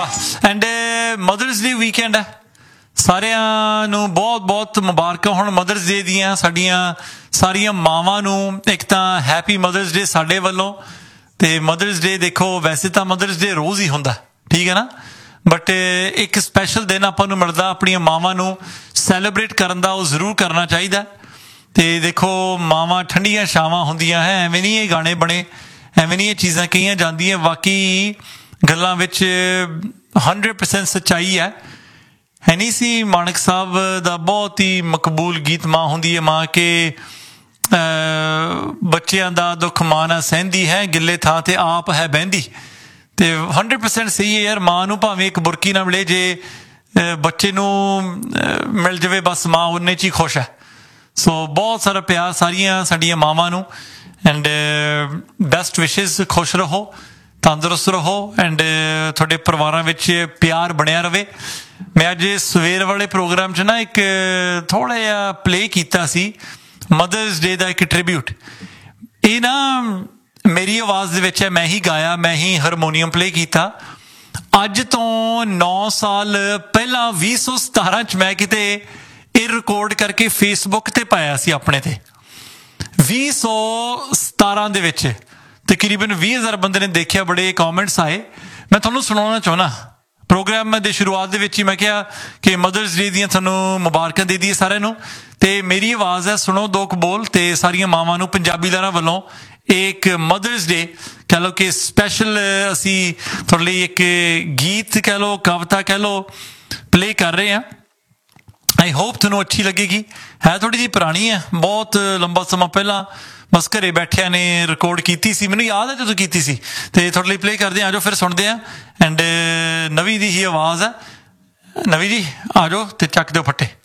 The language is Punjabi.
ਐਂਡ ਮਦਰਸ ਡੇ ਵੀਕਐਂਡ ਹੈ, ਸਾਰਿਆਂ ਨੂੰ ਬਹੁਤ ਬਹੁਤ ਮੁਬਾਰਕਾਂ ਹੋਣ ਮਦਰਸ ਡੇ ਦੀਆਂ। ਸਾਡੀਆਂ ਸਾਰੀਆਂ ਮਾਵਾਂ ਨੂੰ ਇੱਕ ਤਾਂ ਹੈਪੀ ਮਦਰਸ ਡੇ ਸਾਡੇ ਵੱਲੋਂ। ਅਤੇ ਮਦਰਸ ਡੇ ਦੇਖੋ ਵੈਸੇ ਤਾਂ ਮਦਰਸ ਡੇ ਰੋਜ਼ ਹੀ ਹੁੰਦਾ, ਠੀਕ ਹੈ ਨਾ, ਬਟ ਇੱਕ ਸਪੈਸ਼ਲ ਦਿਨ ਆਪਾਂ ਨੂੰ ਮਿਲਦਾ ਆਪਣੀਆਂ ਮਾਵਾਂ ਨੂੰ ਸੈਲੀਬ੍ਰੇਟ ਕਰਨ ਦਾ, ਉਹ ਜ਼ਰੂਰ ਕਰਨਾ ਚਾਹੀਦਾ। ਅਤੇ ਦੇਖੋ ਮਾਵਾਂ ਠੰਡੀਆਂ ਛਾਵਾਂ ਹੁੰਦੀਆਂ ਹੈ, ਐਵੇਂ ਨਹੀਂ ਇਹ ਗਾਣੇ ਬਣੇ, ਐਵੇਂ ਨਹੀਂ ਇਹ ਚੀਜ਼ਾਂ ਕਹੀਆਂ ਜਾਂਦੀਆਂ, ਬਾਕੀ ਗੱਲਾਂ ਵਿੱਚ 100% ਸੱਚਾਈ ਹੈ ਨਹੀਂ ਸੀ। ਮਾਣਕ ਸਾਹਿਬ ਦਾ ਬਹੁਤ ਹੀ ਮਕਬੂਲ ਗੀਤ ਮਾਂ ਹੁੰਦੀ ਹੈ ਮਾਂ ਕੇ ਬੱਚਿਆਂ ਦਾ ਦੁੱਖ ਮਾਂ ਨਾ ਸਹਿੰਦੀ ਹੈ, ਗਿੱਲੇ ਥਾਂ 'ਤੇ ਆਪ ਹੈ ਬਹਿੰਦੀ। ਅਤੇ 100% ਸਹੀ ਹੈ ਯਾਰ, ਮਾਂ ਨੂੰ ਭਾਵੇਂ ਇੱਕ ਬੁਰਕੀ ਨਾ ਮਿਲੇ, ਜੇ ਬੱਚੇ ਨੂੰ ਮਿਲ ਜਾਵੇ ਬਸ ਮਾਂ ਉਨੇ 'ਚ ਹੀ ਖੁਸ਼ ਹੈ। ਸੋ ਬਹੁਤ ਸਾਰਾ ਪਿਆਰ ਸਾਰੀਆਂ ਸਾਡੀਆਂ ਮਾਵਾਂ ਨੂੰ, ਐਂਡ ਬੈਸਟ ਵਿਸ਼ਿਜ਼, ਖੁਸ਼ ਰਹੋ, ਤੰਦਰੁਸਤ ਰਹੋ, ਐਂਡ ਤੁਹਾਡੇ ਪਰਿਵਾਰਾਂ ਵਿੱਚ ਪਿਆਰ ਬਣਿਆ ਰਹੇ। ਮੈਂ ਅੱਜ ਸਵੇਰ ਵਾਲੇ ਪ੍ਰੋਗਰਾਮ 'ਚ ਨਾ ਇੱਕ ਥੋੜ੍ਹਾ ਜਿਹਾ ਪਲੇਅ ਕੀਤਾ ਸੀ ਮਦਰਸ ਡੇ ਦਾ ਇੱਕ ਟ੍ਰਿਬਿਊਟ। ਇਹ ਨਾ ਮੇਰੀ ਆਵਾਜ਼ ਦੇ ਵਿੱਚ ਹੈ, ਮੈਂ ਹੀ ਗਾਇਆ, ਮੈਂ ਹੀ ਹਾਰਮੋਨੀਅਮ ਪਲੇਅ ਕੀਤਾ। ਅੱਜ ਤੋਂ 9 ਸਾਲ ਪਹਿਲਾਂ 2017 'ਚ ਮੈਂ ਕਿਤੇ ਇਹ ਰਿਕਾਰਡ ਕਰਕੇ ਫੇਸਬੁੱਕ 'ਤੇ ਪਾਇਆ ਸੀ ਆਪਣੇ 'ਤੇ। 2017 ਦੇ ਵਿੱਚ ਤਕਰੀਬਨ 20,000 ਬੰਦੇ ਨੇ ਦੇਖਿਆ, ਬੜੇ ਕੌਮੈਂਟਸ ਆਏ। ਮੈਂ ਤੁਹਾਨੂੰ ਸੁਣਾਉਣਾ ਚਾਹੁੰਦਾ। ਪ੍ਰੋਗਰਾਮ ਦੇ ਸ਼ੁਰੂਆਤ ਦੇ ਵਿੱਚ ਹੀ ਮੈਂ ਕਿਹਾ ਕਿ ਮਦਰਸ ਡੇ ਦੀਆਂ ਤੁਹਾਨੂੰ ਮੁਬਾਰਕਾਂ ਦੇ ਦਈਏ ਸਾਰਿਆਂ ਨੂੰ। ਅਤੇ ਮੇਰੀ ਆਵਾਜ਼ ਹੈ, ਸੁਣੋ ਦੋ ਕੁ ਬੋਲ, ਅਤੇ ਸਾਰੀਆਂ ਮਾਵਾਂ ਨੂੰ ਪੰਜਾਬੀਦਾਰਾਂ ਵੱਲੋਂ ਇੱਕ ਮਦਰਸ ਡੇ ਕਹਿ ਲਓ ਕਿ ਸਪੈਸ਼ਲ ਅਸੀਂ ਤੁਹਾਡੇ ਲਈ ਇੱਕ ਗੀਤ ਕਹਿ ਲਓ, ਕਵਿਤਾ ਕਹਿ ਲਓ, ਪਲੇਅ ਕਰ ਰਹੇ ਹਾਂ। ਆਈ ਹੋਪ ਤੁਹਾਨੂੰ ਅੱਛੀ ਲੱਗੇਗੀ। ਹੈ ਥੋੜ੍ਹੀ ਜਿਹੀ ਪੁਰਾਣੀ ਹੈ, ਬਹੁਤ ਲੰਬਾ ਸਮਾਂ ਪਹਿਲਾਂ ਬਸ ਘਰੇ ਬੈਠਿਆਂ ਨੇ ਰਿਕਾਰਡ ਕੀਤੀ ਸੀ, ਮੈਨੂੰ ਯਾਦ ਹੈ ਜਦੋਂ ਕੀਤੀ ਸੀ। ਅਤੇ ਤੁਹਾਡੇ ਲਈ ਪਲੇਅ ਕਰਦੇ ਹਾਂ, ਆ ਜਾਓ ਫਿਰ ਸੁਣਦੇ ਹਾਂ। ਐਂਡ ਨਵੀ ਦੀ ਹੀ ਆਵਾਜ਼ ਹੈ। ਨਵੀ ਜੀ ਆ ਜਾਓ ਅਤੇ ਚੱਕ ਦਿਓ ਫੱਟੇ।